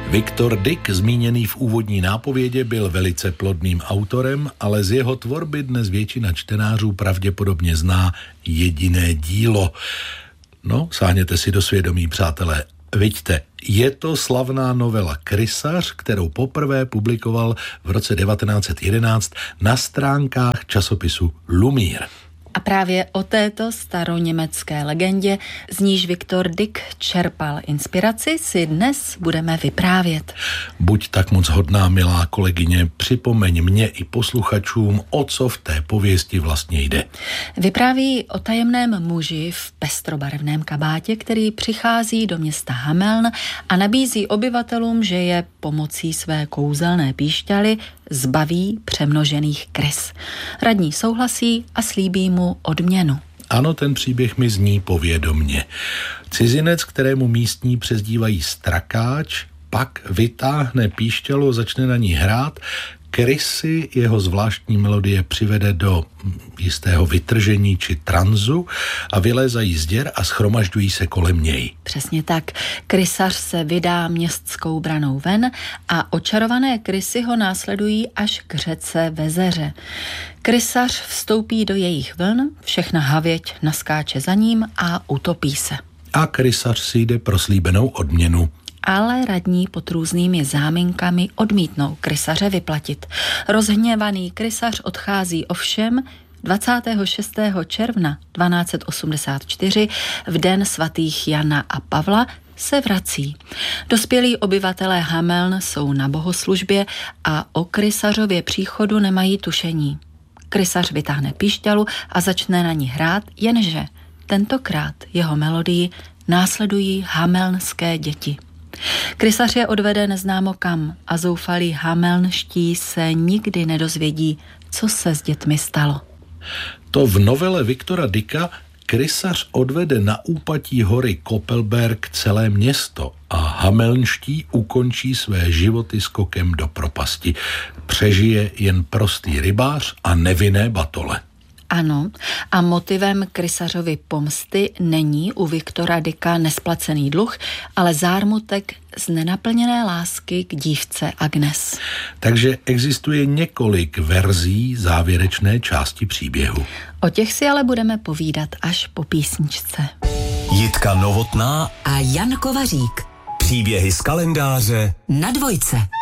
Viktor Dyk, zmíněný v úvodní nápovědě, byl velice plodným autorem, ale z jeho tvorby dnes většina čtenářů pravděpodobně zná jediné dílo. No, sáhněte si do svědomí, přátelé. Viďte, je to slavná novela Krysař, kterou poprvé publikoval v roce 1911 na stránkách časopisu Lumír. A právě o této staroněmecké legendě, z níž Viktor Dyk čerpal inspiraci, si dnes budeme vyprávět. Buď tak moc hodná, milá kolegyně, připomeň mě i posluchačům, o co v té pověsti vlastně jde. Vypráví o tajemném muži v pestrobarevném kabátě, který přichází do města Hameln a nabízí obyvatelům, že je pomocí své kouzelné píšťaly zbaví přemnožených krys. Radní souhlasí a slíbí mu odměnu. Ano, ten příběh mi zní povědomně. Cizinec, kterému místní přezdívají Strakáč, pak vytáhne píšťalu, začne na ní hrát, krysy jeho zvláštní melodie přivede do jistého vytržení či tranzu a vylézají z děr a shromažďují se kolem něj. Přesně tak. Krysař se vydá městskou branou ven a očarované krysy ho následují až k řece Vezeře. Krysař vstoupí do jejich vln, všechna havěť naskáče za ním a utopí se. A krysař si jde pro slíbenou odměnu. Ale radní pod různými záminkami odmítnou krysaře vyplatit. Rozhněvaný krysař odchází ovšem 26. června 1284 v den svatých Jana a Pavla se vrací. Dospělí obyvatelé Hameln jsou na bohoslužbě a o krysařově příchodu nemají tušení. Krysař vytáhne píšťalu a začne na ní hrát, jenže tentokrát jeho melodii následují hamelnské děti. Krysař je odvede neznámo kam a zoufalí hamelnští se nikdy nedozvědí, co se s dětmi stalo. To v novele Viktora Dyka krysař odvede na úpatí hory Kopelberg celé město a hamelnští ukončí své životy skokem do propasti. Přežije jen prostý rybář a nevinné batole. Ano, a motivem krysařovy pomsty není u Viktora Dyka nesplacený dluh, ale zármutek z nenaplněné lásky k dívce Agnes. Takže existuje několik verzí závěrečné části příběhu. O těch si ale budeme povídat až po písničce. Jitka Novotná a Jan Kovařík. Příběhy z kalendáře na Dvojce.